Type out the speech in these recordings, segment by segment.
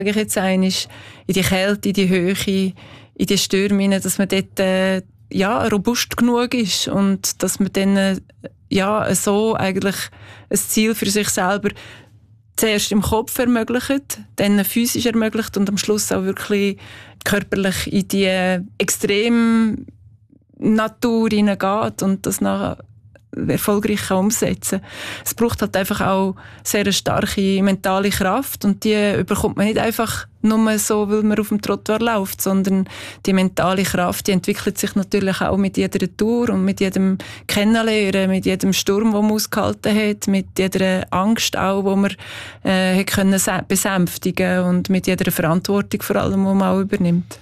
Ich jetzt ist in die Kälte, in die Höhe, in die Stürme, dass man dort robust genug ist und dass man dann so eigentlich ein Ziel für sich selber zuerst im Kopf ermöglicht, dann physisch ermöglicht und am Schluss auch wirklich körperlich in die extreme Natur hineingeht und das nachher erfolgreich umsetzen kann. Es braucht halt einfach auch sehr eine starke mentale Kraft und die bekommt man nicht einfach nur so, weil man auf dem Trottoir läuft, sondern die mentale Kraft, die entwickelt sich natürlich auch mit jeder Tour und mit jedem Kennenlernen, mit jedem Sturm, den man ausgehalten hat, mit jeder Angst auch, die man können besänftigen und mit jeder Verantwortung vor allem, die man auch übernimmt.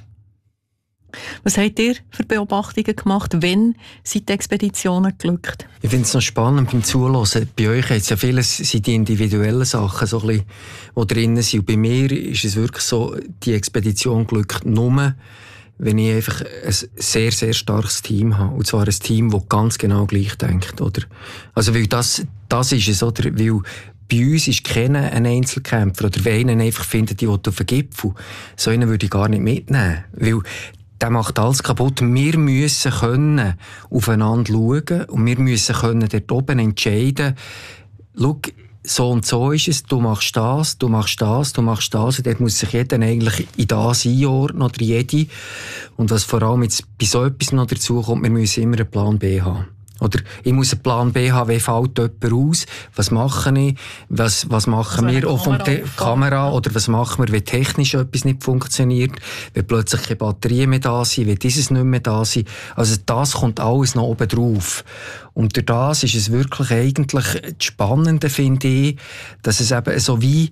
Was habt ihr für Beobachtungen gemacht? Wann sind die Expeditionen geglückt? Ich finde es noch spannend beim Zuhören. Bei euch sind ja vieles sind die individuellen Sachen, so ein bisschen, die drinnen sind. Und bei mir ist es wirklich so, die Expedition glückt nur, wenn ich einfach ein sehr, sehr starkes Team habe. Und zwar ein Team, das ganz genau gleich denkt, oder? Also, weil das ist es, oder? Weil bei uns ist keiner ein Einzelkämpfer, oder wenn einer einfach findet, ich will auf den Gipfel, so einen würde ich gar nicht mitnehmen. Weil der macht alles kaputt. Wir müssen können aufeinander schauen und wir müssen können dort oben entscheiden, schau, so und so ist es, du machst das, du machst das, du machst das. Und dort muss sich jeder eigentlich in das einordnen oder jede. Und was vor allem jetzt bei so etwas noch dazu kommt, wir müssen immer einen Plan B haben. Oder ich muss einen Plan B haben, wie fällt jemand aus, was mache ich, was machen wir auch von der Kamera, oder was machen wir, wenn technisch etwas nicht funktioniert, wenn plötzlich keine Batterien mehr da sind, wenn dieses nicht mehr da sind. Also das kommt alles noch oben drauf. Und durch das ist es wirklich eigentlich das Spannende, finde ich, dass es eben so wie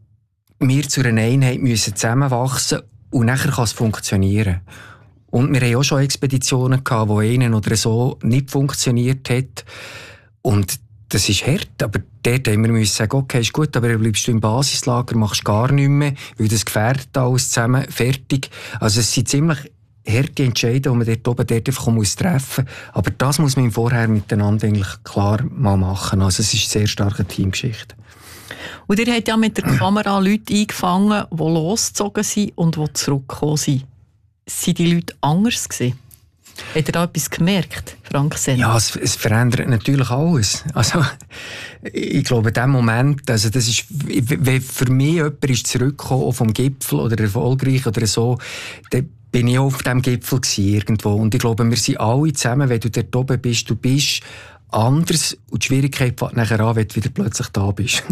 wir zu einer Einheit müssen zusammenwachsen und nachher kann es funktionieren. Und wir haben auch schon Expeditionen gehabt, wo eine oder so nicht funktioniert hat. Und das ist hart. Aber dort haben wir sagen, okay, ist gut, aber bleibst du im Basislager, machst gar nichts mehr, weil das gefährdet alles zusammen, fertig. Also es sind ziemlich harte Entscheidungen, die man dort oben einfach treffen muss. Aber das muss man vorher miteinander eigentlich klar mal machen. Also es ist eine sehr starke Teamgeschichte. Und ihr habt ja mit der Kamera Leute eingefangen, die losgezogen sind und die zurückgekommen sind. Sind die Leute anders gewesen? Hat ihr da etwas gemerkt, Frank Senn? Ja, es verändert natürlich alles. Also, ich glaube, in dem Moment, also das ist, wenn für mich jemand ist zurückgekommen vom Gipfel oder erfolgreich oder so, dann bin ich auch auf dem Gipfel gewesen, irgendwo. Und ich glaube, wir sind alle zusammen, wenn du dort oben bist, du bist anders und die Schwierigkeit fängt nachher an, wenn du wieder plötzlich da bist.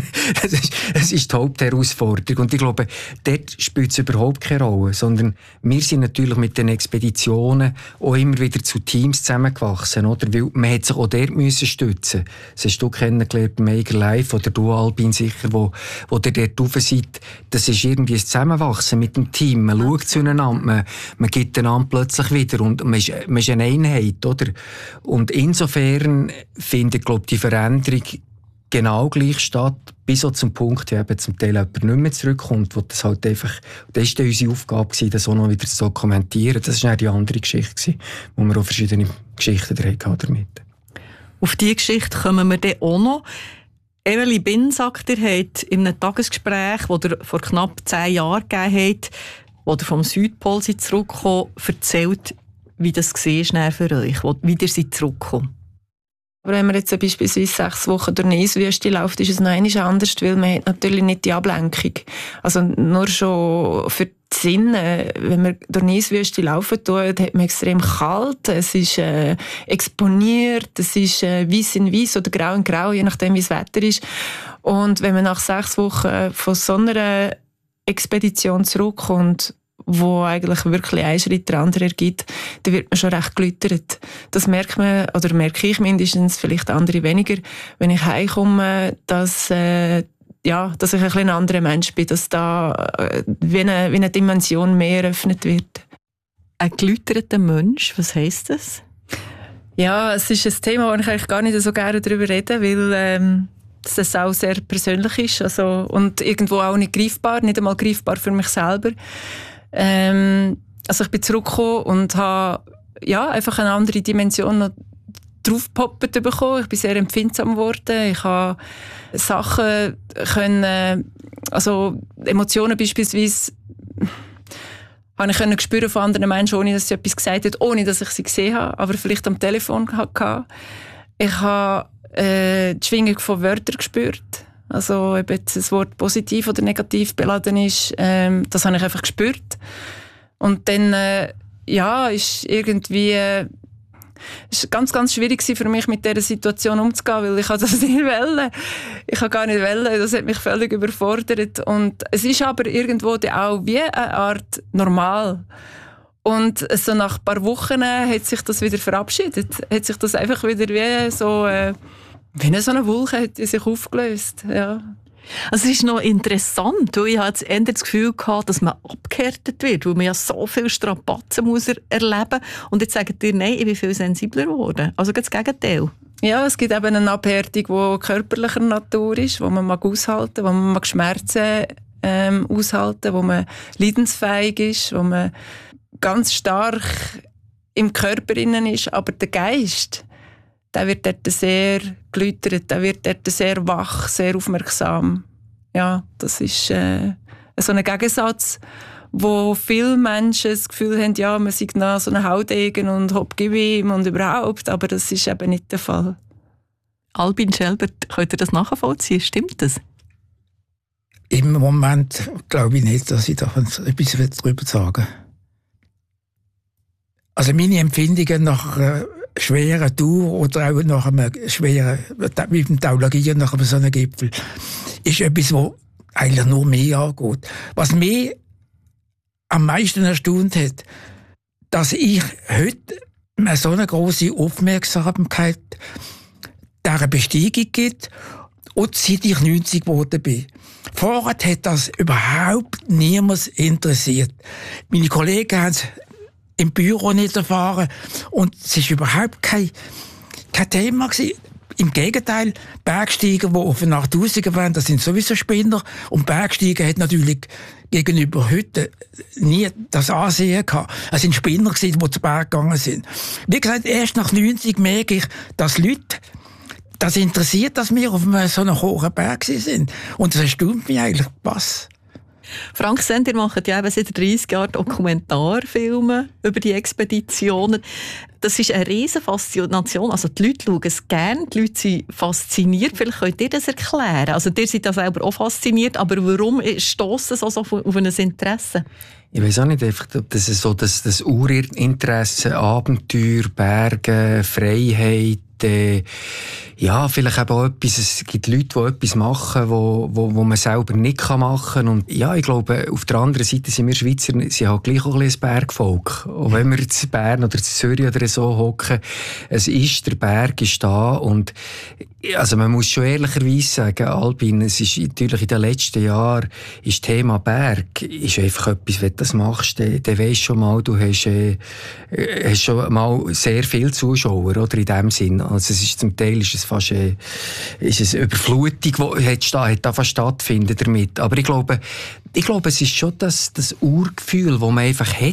Das ist die Hauptherausforderung. Und ich glaube, dort spielt es überhaupt keine Rolle, sondern wir sind natürlich mit den Expeditionen auch immer wieder zu Teams zusammengewachsen, oder? Weil man hat sich auch dort müssen stützen. Das hast du kennengelernt bei Mega Live oder du, Albin, sicher, wo ihr dort rauf seid. Das ist irgendwie ein Zusammenwachsen mit dem Team. Man schaut zueinander, man gibt einander plötzlich wieder und man ist eine Einheit, oder? Und insofern findet, glaube ich, die Veränderung genau gleich statt, bis auch zum Punkt, wo eben zum Teil jemand nicht mehr zurückkommt, wo das halt einfach, das war unsere Aufgabe gewesen, das auch noch wieder zu dokumentieren. Das war die andere Geschichte gewesen, wo wir auch verschiedene Geschichten damit. Auf diese Geschichte kommen wir dann auch noch. Evelyn Bin sagt, ihr habt in einem Tagesgespräch, das ihr vor knapp 10 Jahren gegeben habt, wo ihr vom Südpol zurückgekommen erzählt, wie das war für euch, wie ihr seid zurückgekommen. Aber wenn man jetzt beispielsweise 6 Wochen durch eine Eiswüste läuft, ist es noch einmal anders, weil man hat natürlich nicht die Ablenkung. Also nur schon für die Sinne, wenn man durch eine Eiswüste laufen tut, hat man extrem kalt, es ist exponiert, es ist weiss in weiss oder grau in grau, je nachdem wie das Wetter ist. Und wenn man nach 6 Wochen von so einer Expedition zurückkommt, wo eigentlich wirklich ein Schritt der andere ergibt, dann wird man schon recht geläutert. Das merkt man, oder merke ich mindestens, vielleicht andere weniger, wenn ich heimkomme, dass ich ein bisschen ein anderer Mensch bin, dass da wie eine Dimension mehr eröffnet wird. Ein geläuterter Mensch, was heisst das? Ja, es ist ein Thema, wo ich eigentlich gar nicht so gerne darüber rede, weil das auch sehr persönlich ist, also, und irgendwo auch nicht einmal greifbar für mich selber. Also ich bin zurückgekommen und habe einfach eine andere Dimension noch draufgepoppt bekommen. Ich bin sehr empfindsam geworden. Ich habe Sachen können, also Emotionen beispielsweise, habe ich können spüren von anderen Menschen, ohne dass sie etwas gesagt haben, ohne dass ich sie gesehen habe, aber vielleicht am Telefon hatte. Ich habe die Schwingung von Wörtern gespürt. Also, ob jetzt das Wort positiv oder negativ beladen ist, das habe ich einfach gespürt. Und dann, ist irgendwie, es war ganz, ganz schwierig für mich, mit dieser Situation umzugehen, weil ich das nicht wollte. Ich habe gar nicht wollen. Das hat mich völlig überfordert. Und es ist aber irgendwo auch wie eine Art normal. Und so nach ein paar Wochen hat sich das wieder verabschiedet. Hat sich das einfach wieder wie so, wie so eine Wolke hat sich aufgelöst. Ja. Also es ist noch interessant, weil ich habe jetzt eher das Gefühl gehabt, dass man abgehärtet wird, weil man ja so viel Strapazen muss erleben. Und jetzt sagen dir, nein, ich bin viel sensibler geworden. Also das Gegenteil. Ja, es gibt eben eine Abhärtung, die körperlicher Natur ist, wo man mag aushalten, wo man mag Schmerzen aushalten, wo man leidensfähig ist, wo man ganz stark im Körper innen ist, aber der Geist, der wird dort sehr geläutert, der wird dort sehr wach, sehr aufmerksam. Ja, das ist so ein Gegensatz, wo viele Menschen das Gefühl haben, ja, man sei nach so einem Haudegen und hopp, gib ihm und überhaupt, aber das ist eben nicht der Fall. Albin Schelbert, könnt ihr das nachvollziehen? Stimmt das? Im Moment glaube ich nicht, dass ich da etwas darüber sagen will. Also meine Empfindungen nach einer schweren Tour oder auch nach einem schweren, mit dem Taulagieren nach so einem Gipfel, ist etwas, was eigentlich nur mich angeht. Was mich am meisten erstaunt hat, dass ich heute so eine grosse Aufmerksamkeit dieser Besteigung gibt und seit ich 90 geworden bin. Vorher hat das überhaupt niemand interessiert. Meine Kollegen haben es im Büro nicht erfahren und es war überhaupt kein Thema gewesen. Im Gegenteil, Bergsteiger, die auf eine 8000er wollen, das sind sowieso Spinner. Und Bergsteiger hat natürlich gegenüber heute nie das Ansehen gehabt. Es sind Spinner gewesen, die zu Berg gegangen sind. Wie gesagt, erst nach 90 merke ich, dass Leute, das interessiert, dass wir auf so einem hohen Berg sind. Und das erstaunt mich eigentlich, was. Frank Sender macht ja eben seit 30 Jahren Dokumentarfilme über die Expeditionen. Das ist eine riesen Faszination. Also die Leute schauen es gerne, die Leute sind fasziniert. Vielleicht könnt ihr das erklären. Also ihr seid ja selber auch fasziniert, aber warum stossen sie so auf ein Interesse? Ich weiss auch nicht, einfach, das ist so das Urinteresse, Abenteuer, Berge, Freiheit, ja, vielleicht eben auch etwas, es gibt Leute, die etwas machen, wo man selber nicht machen kann. Und ja, ich glaube, auf der anderen Seite sind wir Schweizer, sie haben gleich auch ein bisschen ein Bergvolk. Auch wenn wir in Bern oder in Zürich oder so hocken, der Berg ist da und also man muss schon ehrlicherweise sagen, Albin, es ist natürlich in den letzten Jahren ist Thema Berg ist einfach etwas, wenn du das machst, dann weisst schon mal, du hast schon mal sehr viele Zuschauer, oder, in dem Sinn. Also es ist zum Teil ist es fast ist es Überflutung, die hat stattfindet damit. Aber ich glaube, es ist schon das Urgefühl, das man einfach hat.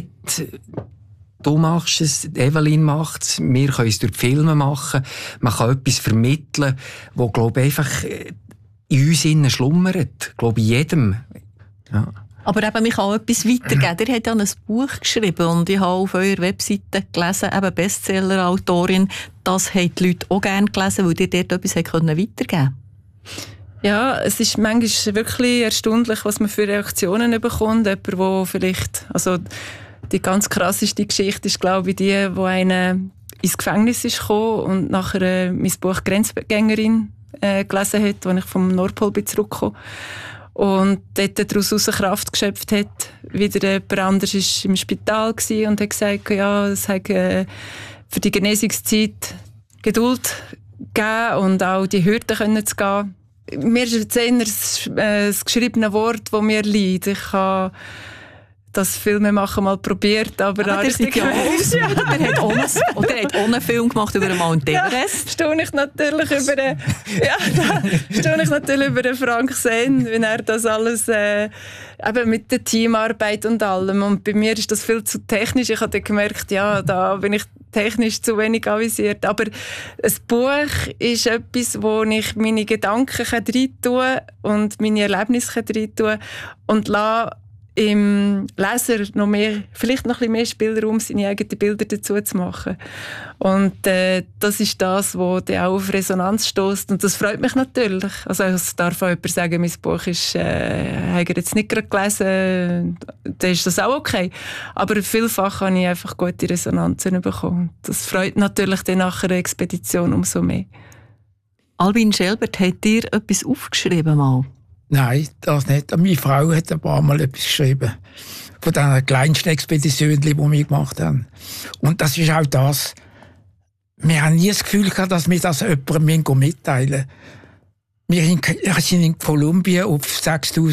Du machst es, Evelyn macht es, wir können es durch die Filme machen, man kann etwas vermitteln, das, glaube ich, einfach in uns innen schlummert, glaube ich, jedem. Ja. Aber eben, man kann auch etwas weitergeben. Ihr habt ja ein Buch geschrieben und ich habe auf eurer Webseite gelesen, eben Bestseller-Autorin, das haben die Leute auch gerne gelesen, weil ihr dort etwas weitergeben konnten. Ja, es ist manchmal wirklich erstaunlich, was man für Reaktionen bekommt. Jemand, der vielleicht, also die ganz krasseste Geschichte ist, glaube ich, die, wo einer ins Gefängnis ist gekommen und nachher mein Buch «Grenzgängerin» gelesen hat, als ich vom Nordpol zurückgekommen bin. Und dort daraus Kraft geschöpft hat. Wieder jemand anderes war im Spital und hat gesagt, ja, es hat für die Genesungszeit Geduld gegeben und auch die Hürden können zu gehen. Mir ist jetzt eher das geschriebene Wort, das mir liegt. Ich habe das Filme machen mal probiert, aber der hat auch einen Film gemacht über den Mount Everest. Ja, staune ich natürlich über den Frank Sen, wenn er das alles eben mit der Teamarbeit und allem. Und bei mir ist das viel zu technisch. Ich habe gemerkt, ja, da bin ich technisch zu wenig avisiert. Aber ein Buch ist etwas, wo ich meine Gedanken reintun kann und meine Erlebnisse reintun kann und lasse im Leser vielleicht noch ein bisschen mehr Spielraum, seine eigenen Bilder dazu zu machen. Und das ist das, was dann auch auf Resonanz stößt. Und das freut mich natürlich. Also es darf auch jemand sagen, mein Buch ist, habe ich jetzt nicht gerade gelesen, dann ist das auch okay. Aber vielfach habe ich einfach gute Resonanzen bekommen. Das freut natürlich dann nach einer Expedition umso mehr. Albin Schelbert, hat dir etwas aufgeschrieben mal? Nein, das nicht. Meine Frau hat ein paar Mal etwas geschrieben. Von diesen kleinsten Expeditionen, die wir gemacht haben. Und das ist auch das. Wir haben nie das Gefühl gehabt, dass wir das jemandem mitteilen müssen. Wir waren in Kolumbien auf 6000 .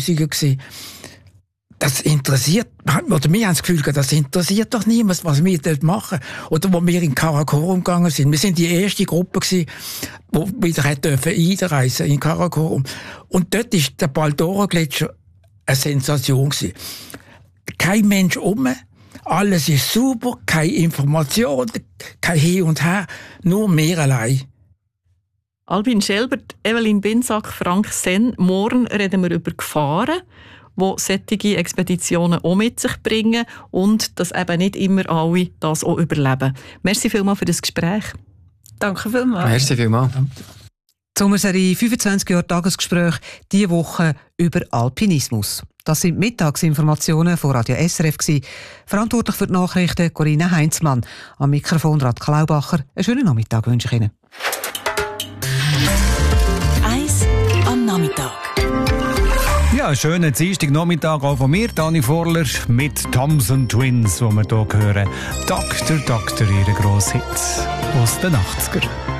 Das interessiert, oder wir haben das Gefühl gehabt, das interessiert doch niemand, was wir dort machen. Oder wo wir in Karakorum gegangen sind. Wir sind die erste Gruppe gewesen, die wieder einreisen in Karakorum. Und dort ist der Baldoro-Gletscher eine Sensation gewesen. Kein Mensch alles ist super, keine Information, kein Hin und Her, nur wir allein. Albin Schelbert, Evelyn Binsack, Frank Sen, morgen reden wir über Gefahren, die solche Expeditionen auch mit sich bringen und dass eben nicht immer alle das auch überleben. Merci vielmals für das Gespräch. Danke vielmals. Merci vielmals. Die Sommerserie 25 Jahre Tagesgespräch, diese Woche über Alpinismus. Das sind Mittagsinformationen von Radio SRF gewesen. Verantwortlich für die Nachrichten Corinna Heinzmann. Am Mikrofon Radka Laubacher. Einen schönen Nachmittag wünsche ich Ihnen. Eis am Nachmittag. Ja, einen schönen Dienstagnachmittag auch von mir, Dani Vorler, mit Thompson Twins, die wir hier hören. Doktor, ihre grosse Hits aus den 80er.